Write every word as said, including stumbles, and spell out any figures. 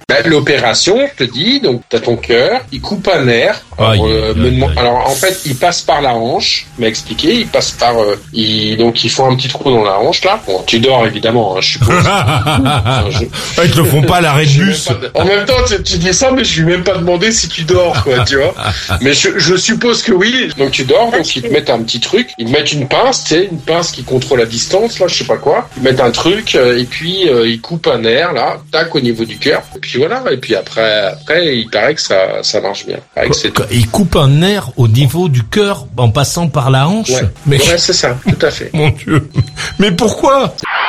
Bah, l'opération, je te dis, donc t'as ton cœur, il coupe un nerf. Alors, euh, me demande- alors en fait, il passe par la hanche. M'a expliqué, il passe par, euh, il donc ils font un petit trou dans la hanche là. Bon, tu dors évidemment, hein, je suppose. Enfin, je- Ah, ils te le font pas à l'arrêt de je bus. même pas de- En même temps, tu, tu dis ça, mais je lui ai même pas demandé si tu dors, quoi, tu vois. Mais je, je suppose que oui. Donc tu dors, donc ils te mettent un petit truc, ils te mettent une pince, tu sais, une pince qui contrôle la distance, là, je sais pas quoi. Ils mettent un truc euh, et puis euh, ils coupent un nerf là, tac au niveau du cœur. Et puis voilà. Et puis après, après, il paraît que ça, ça marche bien. Avec Quoi, c'est quoi, il coupe un nerf au niveau du cœur en passant par la hanche. Ouais, Mais ouais, c'est ça, tout à fait. mon Dieu. Mais pourquoi?